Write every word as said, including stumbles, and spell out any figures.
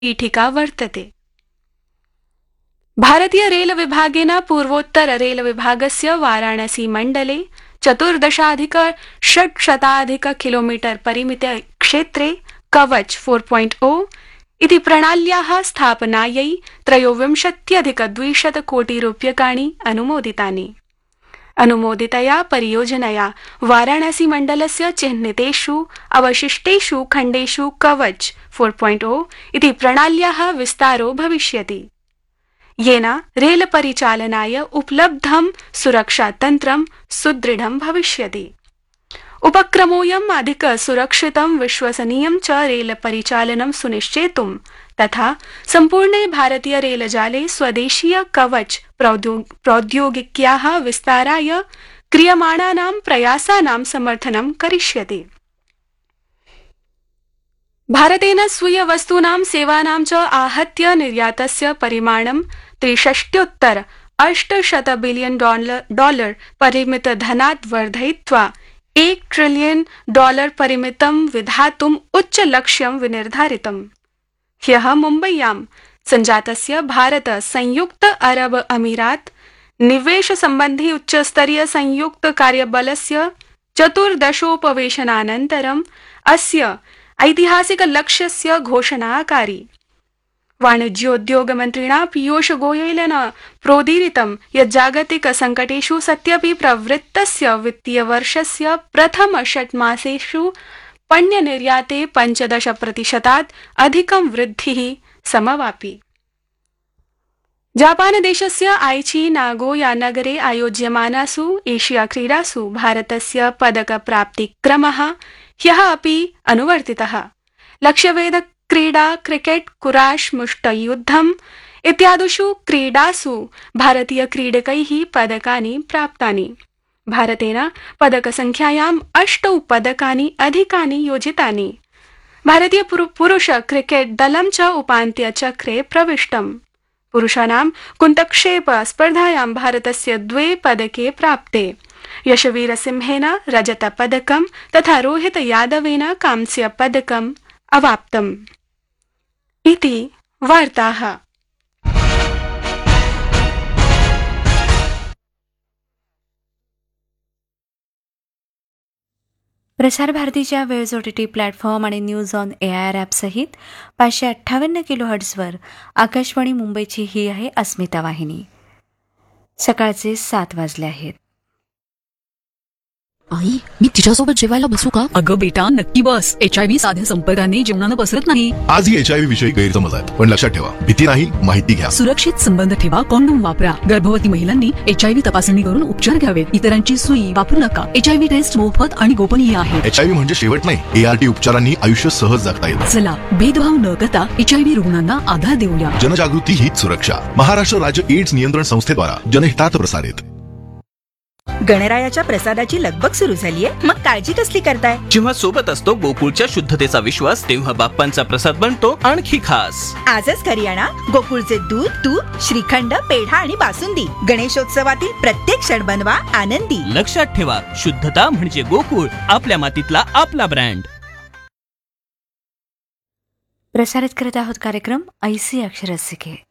पीठिका वर्तते। भारतीय रेल विभागेन पूर्वोत्तर रेल विभागस्य वाराणसी मण्डले चतुर्दशाधिक षट्शताधिक किलोमीटर परिमिते क्षेत्रे कवच फोर पॉइंट ओ इति प्रणाल्याः स्थापनायै त्रयोविंशत्यधिक द्विशत कोटि रूप्यकाणि अनुमोदितानि। अनुमोदितया परियोजनया वाराणसी मण्डलस्य चिह्नितेषु अवशिष्टेषु खण्डेषु कवच फोर पॉइंट ओ इति प्रणाल्याः विस्तारो भविष्यति, येन रेल परिचालनाय उपलब्धं सुरक्षातन्त्रं सुदृढं भविष्यति। उपक्रमोऽयम् अधिक सुरक्षितं विश्वसनीयं च रेल परिचालनं सुनिश्चेतुं तथा सम्पूर्णे भारतीय रेलजाले स्वदेशीय कवच प्रौद्योगिक्याः विस्ताराय क्रियमाणानां प्रयासानां समर्थनं करिष्यति। भारतेन स्वीय वस्तूनां सेवानां च आहत्य निर्यातस्य परिमाणं त्रिषष्ट्योत्तर अष्टशत बिलियन डॉलर परिमित धनात् वर्धयित्वा एक ट्रिलियन डॉलर परिमितं विधातुम् उच्च लक्ष्यं विनिर्धारितम्। ह्यः मुम्बय्यां सञ्जातस्य भारत संयुक्त अरब अमीरात निवेश सम्बन्धी उच्चस्तरीय संयुक्त कार्यबलस्य चतुर्दशोपवेशनानन्तरम् अस्य ऐतिहासिक लक्ष्यस्य घोषणा अकारि। वाणिज्योद्योगमन्त्रिणा पीयूष गोयलेन प्रोदीरितं यत् जागतिक संकटेषु सत्यपि प्रवृत्तस्य वित्तीयवर्षस्य प्रथम षट्मासेषु पण्यनिर्याते पञ्चदश प्रतिशतात् अधिकं वृद्धिः समवापि। जापानदेशस्य आइची नागोया नगरे आयोज्यमानासु एशिया क्रीडासु भारतस्य पदकप्राप्तिक्रमः ह्यः अपि अनुवर्तितः। लक्ष्यवेध क्रीडा, क्रिकेट, कुराश, मुष्टियुद्धम् इत्यादिषु क्रीडासु भारतीय क्रीडकैः पदकानि प्राप्तानि। भारतेन पदकसंख्यायाम् अष्टौ पदकानि अधिकानि योजितानि। भारतीय पुरुष क्रिकेट दलं च उपान्त्यचक्रे प्रविष्टम्। पुरुषाणां कुन्तक्षेप स्पर्धायां भारतस्य द्वे पदके प्राप्ते। यशवीर सिंहेन रजतपदकं तथा रोहित यादवेन कांस्यपदकम् अवाप्तम्। इति वार्ताः। प्रसार भारतीच्या वेळेस ओटीटी प्लॅटफॉर्म आणि news on A I R ॲपसहित पाचशे अठ्ठावन्न किलो हर्ट्झवर आकाशवाणी मुंबईची ही आहे अस्मिता वाहिनी। सकाळचे सात वाजले आहेत। आई, मी तिच्यासोबत जेवायला बसू का? अगं बेटा, नक्की बस. एचआयव्ही साध्या संपर्काने जीवनानं पसरत नाही. आजही एचआयव्ही विषयी गैरसमज आहेत, पण लक्षात ठेवा, भीती नाही, माहिती घ्या. सुरक्षित संबंध ठेवा, कॉन्डोम वापरा. गर्भवती महिलांनी एचआयव्ही तपासणी करून उपचार घ्यावेत. इतरांची सुई वापरू नका. एचआयव्ही टेस्ट मोफत आणि गोपनीय आहे. एचआयव्ही म्हणजे शेवट नाही, एआरटी उपचारांनी आयुष्य सहज जगता येईल. चला, भेदभाव न करता एचआयव्ही रुग्णांना आधार देऊया. जनजागृती हीच सुरक्षा. महाराष्ट्र राज्य एड्स नियंत्रण संस्थेद्वारा जनहितात प्रसारित. गणरायाच्या प्रसादाची लगबग सुरू झालीये, मग काळजी कसली करताय? जेव्हा सोबत असतो गोकुळच्या शुद्धतेचा विश्वास, तेव्हा बाप्पांचा प्रसाद बनतो आणखी खास. आजच घरी आणा गोकुळचे दूध, तूप, श्रीखंड, पेढा आणि बासुंदी. गणेशोत्सवातील प्रत्येक क्षण बनवा आनंदी. लक्षात ठेवा, शुद्धता म्हणजे गोकुळ, आपल्या मातीतला आपला ब्रँड. प्रसारित करत आहोत कार्यक्रम ऐसी अक्षरसिके.